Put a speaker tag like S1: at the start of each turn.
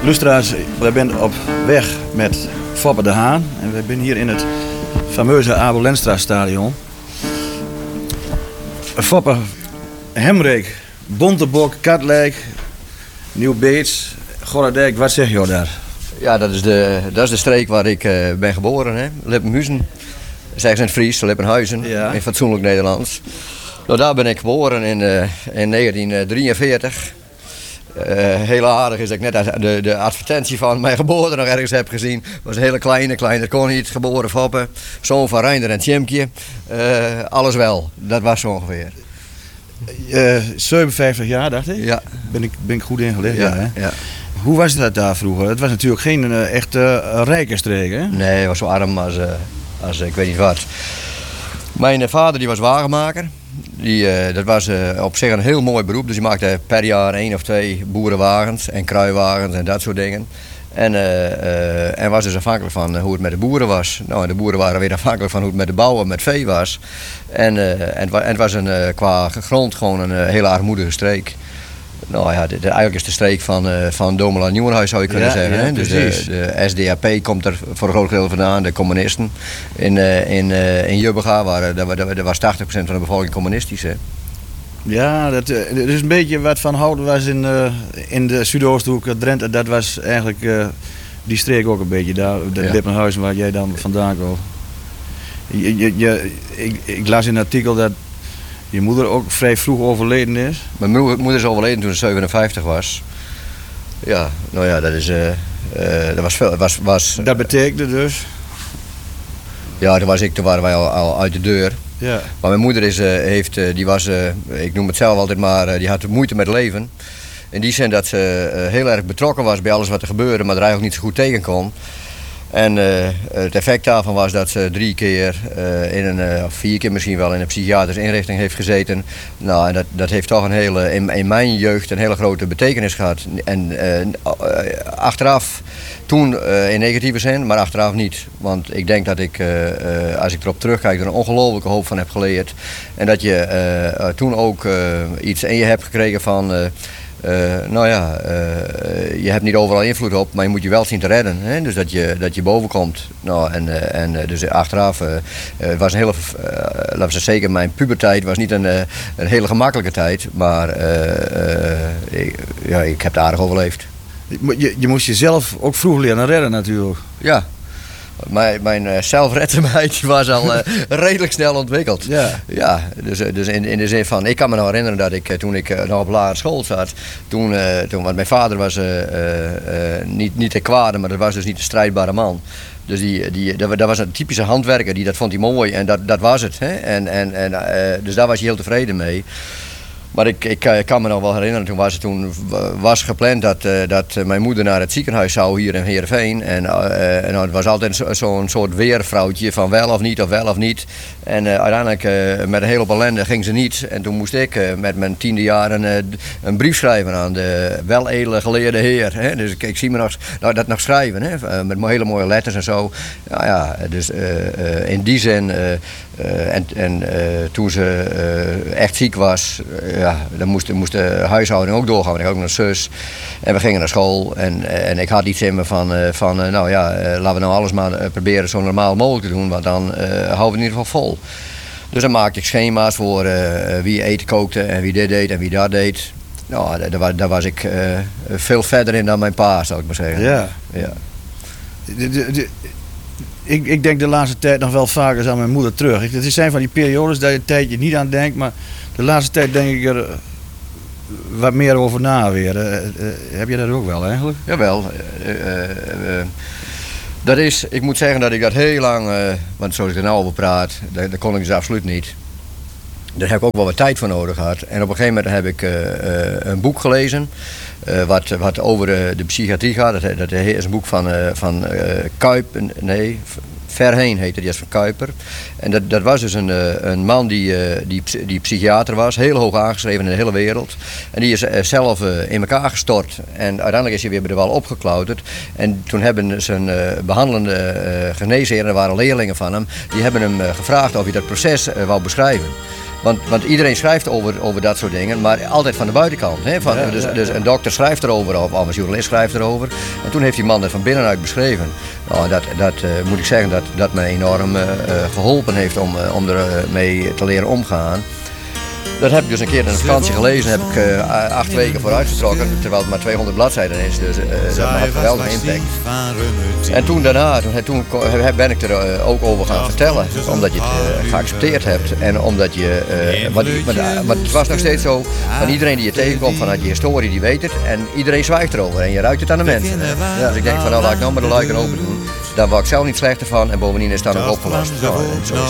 S1: Lustra's, we zijn op weg met Foppe de Haan. En we zijn hier in het fameuze Abel Lenstra stadion. Foppe, Hemreek, Bontebok, Katlijk, Nieuw-Beets, Gorredijk. Wat zeg je daar?
S2: Ja, dat is de streek waar ik ben geboren. Hè. Lippenhuizen, zeggen ze in het Fries, Lippenhuizen, ja. In fatsoenlijk Nederlands. Nou, daar ben ik geboren in 1943. Heel aardig is dat ik net de advertentie van mijn geboorte nog ergens heb gezien. Het was een hele kleine kon niet, geboren Foppe, zoon van Reinder en Tjimke. Alles wel, dat was zo ongeveer.
S1: 57 jaar, dacht ik?
S2: Ja.
S1: Ben ik goed ingelicht?
S2: Ja,
S1: hè?
S2: ja.
S1: Hoe was dat daar vroeger? Het was natuurlijk geen echte rijke streek, hè?
S2: Nee, het was zo arm als ik weet niet wat. Mijn vader die was wagenmaker. Dat was op zich een heel mooi beroep. Dus die maakte per jaar 1 of 2 boerenwagens en kruiwagens en dat soort dingen. En was dus afhankelijk van hoe het met de boeren was. Nou, en de boeren waren weer afhankelijk van hoe het met de bouwen, met vee was. En het was qua grond gewoon een hele armoedige streek. Nou ja, eigenlijk is de streek van Domela Nieuwenhuis zou je kunnen zeggen.
S1: Ja,
S2: hè? Dus de SDAP komt er voor een groot gedeelte vandaan, de communisten. In Jubbega daar was 80% van de bevolking communistisch. Hè?
S1: Ja, dat is een beetje wat Van Houten was in de Zuidoosthoek, Drenthe. Dat was eigenlijk die streek ook een beetje daar, de Lippenhuizen waar jij dan vandaan kwam. Ik las in een artikel dat je moeder ook vrij vroeg overleden is.
S2: Mijn moeder is overleden toen ze 57 was. Ja, nou ja, dat is... dat was veel.
S1: Dat betekende dus?
S2: Ja, toen waren wij al uit de deur.
S1: Ja.
S2: Maar mijn moeder die was, ik noem het zelf altijd maar, die had moeite met leven. In die zin dat ze heel erg betrokken was bij alles wat er gebeurde, maar er eigenlijk niet zo goed tegen kon. En het effect daarvan was dat ze 3 keer, of 4 keer misschien wel, in een psychiatrische inrichting heeft gezeten. Nou, en dat heeft toch in mijn jeugd een hele grote betekenis gehad. En achteraf, toen in negatieve zin, maar achteraf niet. Want ik denk dat ik, als ik erop terugkijk, er een ongelofelijke hoop van heb geleerd. En dat je toen ook iets in je hebt gekregen van... je hebt niet overal invloed op, maar je moet je wel zien te redden. Hè? Dus dat je boven komt. Nou, dus achteraf was een hele, laten we zeker mijn puberteit was niet een hele gemakkelijke tijd, maar ik heb het aardig overleefd.
S1: Je moest jezelf ook vroeg leren redden natuurlijk.
S2: Ja. Mijn zelfredzaamheid was al redelijk snel ontwikkeld. Ja, dus in de zin van, ik kan me nog herinneren dat ik toen ik nog op lagere school zat, want mijn vader was niet te kwade, maar dat was dus niet een strijdbare man. Dus dat was een typische handwerker, dat vond hij mooi en dat was het. Hè? Dus daar was hij heel tevreden mee. Maar ik kan me nog wel herinneren, toen was gepland dat mijn moeder naar het ziekenhuis zou hier in Heerenveen. En het was altijd zo'n soort weervrouwtje van wel of niet. En uiteindelijk met een hele hoop ellende ging ze niet. En toen moest ik met mijn 10e jaar een brief schrijven aan de weledele geleerde heer. Hè? Dus ik zie me nog schrijven, hè? Met hele mooie letters en zo. Nou ja, dus in die zin... toen ze echt ziek was, dan moest de huishouding ook doorgaan. Ik had ook nog een zus en we gingen naar school. En ik had iets in me van laten we nou alles maar proberen zo normaal mogelijk te doen, want dan houden we het in ieder geval vol. Dus dan maakte ik schema's voor wie eten kookte en wie dit deed en wie dat deed. Nou, daar was ik veel verder in dan mijn pa, zou ik maar zeggen.
S1: Ja. Ik denk de laatste tijd nog wel vaker aan mijn moeder terug. Het zijn van die periodes dat je een tijdje niet aan denkt, maar de laatste tijd denk ik er wat meer over na weer. Heb je dat ook wel eigenlijk?
S2: Jawel. Ik moet zeggen dat ik dat heel lang, want zoals ik er nou over praat, dat kon ik dus absoluut niet. Daar heb ik ook wel wat tijd voor nodig gehad. En op een gegeven moment heb ik een boek gelezen. Wat over de psychiatrie gaat. Dat is een boek van Verheen heette die, is van Kuiper. En dat was dus een man die psychiater was, heel hoog aangeschreven in de hele wereld. En die is zelf in elkaar gestort. En uiteindelijk is hij weer bij de wal opgeklauterd. En toen hebben zijn behandelende geneesheren, er waren leerlingen van hem, die hebben hem gevraagd of hij dat proces wou beschrijven. Want iedereen schrijft over dat soort dingen, maar altijd van de buitenkant. Hè? Dus een dokter schrijft erover, of een journalist schrijft erover. En toen heeft die man het van binnenuit beschreven. Nou, dat moet ik zeggen, dat me enorm geholpen heeft om ermee te leren omgaan. Dat heb ik dus een keer in een vakantie gelezen, heb ik 8 weken vooruit getrokken, terwijl het maar 200 bladzijden is, dus dat had een geweldige impact. En toen daarna, ben ik er ook over gaan vertellen, omdat je het geaccepteerd hebt en omdat je, maar het was nog steeds zo, van iedereen die je tegenkomt vanuit je historie, die weet het en iedereen zwijgt erover en je ruikt het aan de mensen. Dus ik denk van nou laat ik nou maar de luiken open doen. Daar word ik zelf niet slechter van en bovendien is het dan ook opgelost. Nou, zo is